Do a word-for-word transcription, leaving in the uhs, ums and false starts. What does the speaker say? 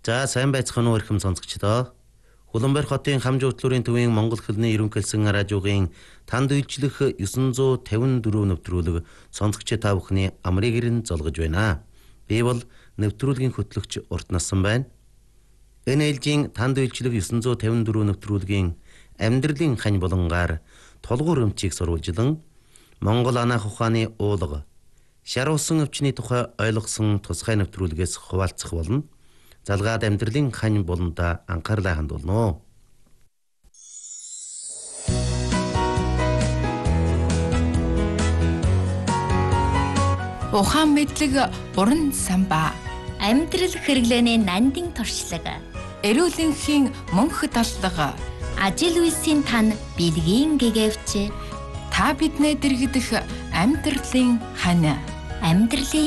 За сайн байцгаана уу эрхэм сонсогчдоо. Улаанбаатар хотын Хамж хөтлөрийн төвийн Монгол хэлний ерөнхийлсөн радиогийн танд үйлчлэх девять фифty four нэвтрүүлэг сонсогч та бүхний амрыг ирэн золгож байна. Би бол нэвтрүүлгийн хөтлөгч Урт Насан байна. Энэ ээлжийн танд үйлчлэх девять фифty four нэвтрүүлгийн амьдралын хань болонгаар тулгуур өмчийг сурвалжлан Монгол анаах ухааны уулга шаруулсан өвчний тухай ойлгосон тусгай нэвтрүүлгээс хуваалцах болно. Залгаад амьдралын хань болонда анхаарлаа хандуулно. Ухаан мэдлэг уран самбаа. Амьдрал хэрэглээний нандин туршлаг. Эрүүл энхийн мөнх таллага. Ажил үйлсийн тань бэлгийн гэгэвч. Та биднээ дэргдэх амьдралын хань. Амьдралын